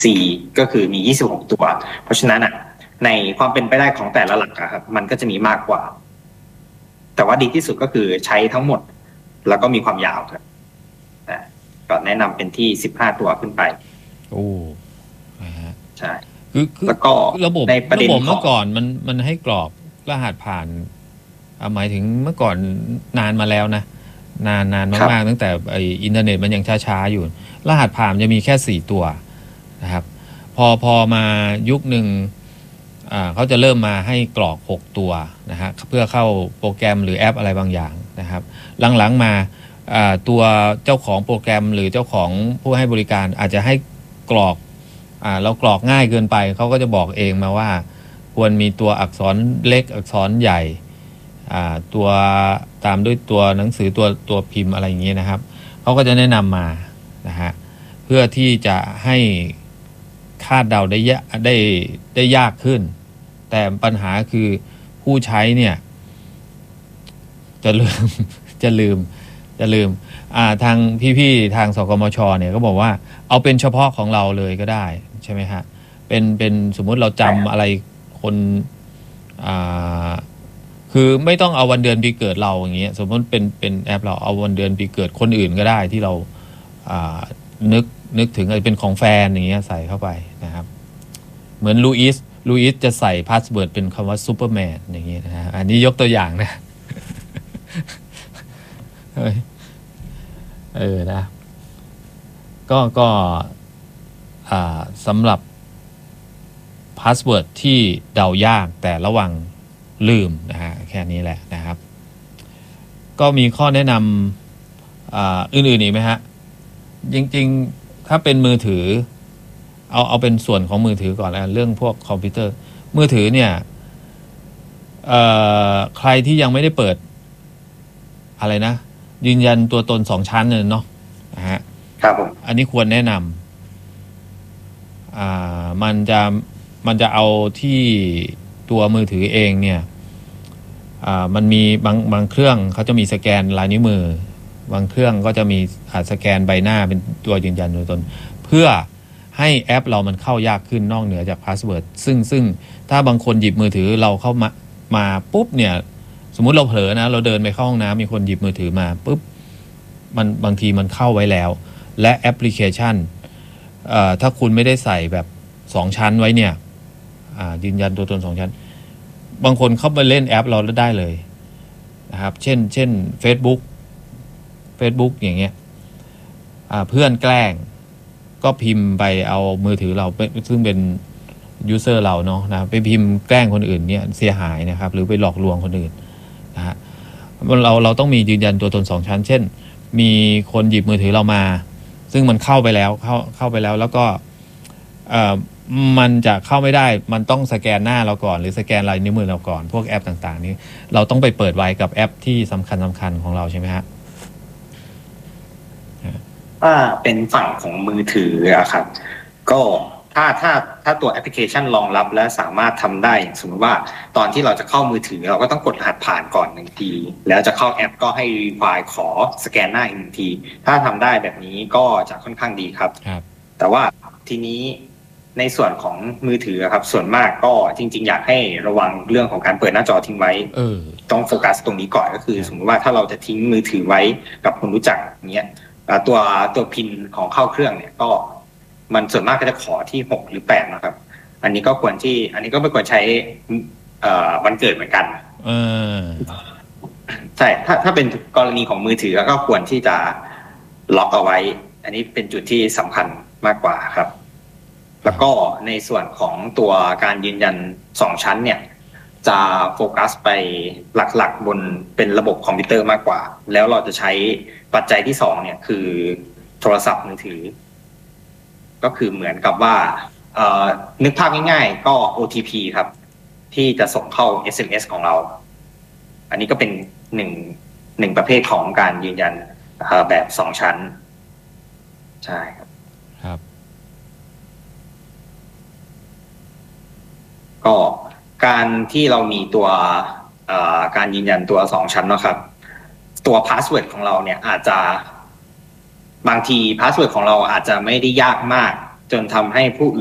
C ก็คือมี26ตัวเพราะฉะนั้นในความเป็นไปได้ของแต่ละหลักครับมันก็จะมีมากกว่าแต่ว่าดีที่สุดก็คือใช้ทั้งหมดแล้วก็มีความยาวครับก็แนะนำเป็นที่15ตัวขึ้นไปโอ้นะฮะใช่คือแล้วก็ระบบในประเด็นเมื่อก่อนมันให้กรอกรหัสผ่านหมายถึงเมื่อก่อนนานมาแล้วนะนานมากๆตั้งแต่อินเทอร์เน็ตมันยังช้าๆอยู่รหัสผ่านจะมีแค่4ตัวนะครับพอมายุคหนึ่งเขาจะเริ่มมาให้กรอก6ตัวนะฮะเพื่อเข้าโปรแกรมหรือแอปอะไรบางอย่างนะครับหลังๆมาตัวเจ้าของโปรแกรมหรือเจ้าของผู้ให้บริการอาจจะให้กรอกเรากรอกง่ายเกินไปเขาก็จะบอกเองมาว่าควรมีตัวอักษรเล็กอักษรใหญ่ตัวตามด้วยตัวหนังสือตัวพิมพ์อะไรอย่างเงี้ยนะครับเขาก็จะแนะนำมานะฮะเพื่อที่จะให้คาดเดาได้ยากขึ้นแต่ปัญหาคือผู้ใช้เนี่ยจะลืมทางพี่ๆทางสกมชเนี่ยก็บอกว่าเอาเป็นเฉพาะของเราเลยก็ได้ใช่ไหมฮะเป็นสมมุติเราจำอะไรคนคือไม่ต้องเอาวันเดือนปีเกิดเราอย่างเงี้ยสมมติเป็นแอปเราเอาวันเดือนปีเกิดคนอื่นก็ได้ที่เรานึกถึงเป็นของแฟนอย่างเงี้ยใส่เข้าไปนะครับเหมือนลูอิสจะใส่พาสเวิร์ดเป็นคำว่าซูเปอร์แมนอย่างเงี้ยนะฮะอันนี้ยกตัวอย่างนะนะก็สำหรับพาสเวิร์ดที่เดายากแต่ระวังลืมนะฮะแค่นี้แหละนะครับก็มีข้อแนะนำอื่นๆอีกไหมฮะจริงๆถ้าเป็นมือถือเอาเป็นส่วนของมือถือก่อนแล้วเรื่องพวกคอมพิวเตอร์มือถือเนี่ยใครที่ยังไม่ได้เปิดอะไรนะยืนยันตัวตน2ชั้นเนี่ยเนาะนะฮะครับผมอันนี้ควรแนะนำมันจะเอาที่ตัวมือถือเองเนี่ยมันมีบางเครื่องเขาจะมีสแกนลายนิ้วมือบางเครื่องก็จะมีสแกนใบหน้าเป็นตัวยืนยันตัวตนเพื่อให้แอปเรามันเข้ายากขึ้นนอกเหนือจากพาสเวิร์ดซึ่งถ้าบางคนหยิบมือถือเราเข้ามาปุ๊บเนี่ยสมมุติเราเผลอนะเราเดินไปเข้าห้องน้ำมีคนหยิบมือถือมาปุ๊บบางทีมันเข้าไว้แล้วและแอปพลิเคชันถ้าคุณไม่ได้ใส่แบบ2ชั้นไว้เนี่ยยืนยันตัวตน2ชั้นบางคนเข้าไปเล่นแอปเราแล้วได้เลยนะครับเช่น Facebook อย่างเงี้ยเพื่อนแกล้งก็พิมพ์ไปเอามือถือเราซึ่งเป็นยูเซอร์เราเนาะนะไปพิมพ์แกล้งคนอื่นเนี่ยเสียหายนะครับหรือไปหลอกลวงคนอื่นนะฮะเราต้องมียืนยันตัวตน2ชั้นเช่นมีคนหยิบมือถือเรามาซึ่งมันเข้าไปแล้วแล้วก็มันจะเข้าไม่ได้มันต้องสแกนหน้าเราก่อนหรือสแกนลายนิ้วมือเราก่อนพวกแอปต่างๆนี้เราต้องไปเปิดไว้กับแอปที่สำคัญของเราใช่ไหมฮะถ้าเป็นฝั่งของมือถือครับก็ถ้าตัวแอปพลิเคชันรองรับและสามารถทำได้อย่างสมมติว่าตอนที่เราจะเข้ามือถือเราก็ต้องกดรหัสผ่านก่อน1ทีแล้วจะเข้าแอปก็ให้รีควายขอสแกนหน้าอีก1ทีถ้าทำได้แบบนี้ก็จะค่อนข้างดีครับแต่ว่าทีนี้ในส่วนของมือถือครับส่วนมากก็จริงๆอยากให้ระวังเรื่องของการเปิดหน้าจอทิ้งไว้ต้องโฟกัสตรงนี้ก่อนก็คือสมมติว่าถ้าเราจะทิ้งมือถือไว้กับคนรู้จักอย่างเงี้ยตัวพินของเข้าเครื่องเนี่ยก็มันส่วนมากก็จะขอที่6หรือ8นะครับอันนี้ก็ไม่ควรใช้วันเกิดเหมือนกันใช่ถ้าเป็นกรณีของมือถือก็ควรที่จะล็อกเอาไว้อันนี้เป็นจุดที่สำคัญมากกว่าครับแล้วก็ในส่วนของตัวการยืนยัน2ชั้นเนี่ยจะโฟกัสไปหลักๆบนเป็นระบบคอมพิวเตอร์มากกว่าแล้วเราจะใช้ปัจจัยที่2เนี่ยคือโทรศัพท์มือถือก็คือเหมือนกับว่านึกภาพง่ายๆก็ OTP ครับที่จะส่งเข้า SMS ของเราอันนี้ก็เป็นหนึ่งประเภทของการยืนยันแบบ2ชั้นใช่ครับก็การที่เรามีตัวการยืนยันตัว2ชั้นนะครับตัวพาสเวิร์ดของเราเนี่ยอาจจะบางทีพาสเวิร์ดของเราอาจจะไม่ได้ยากมากจนทำให้ผู้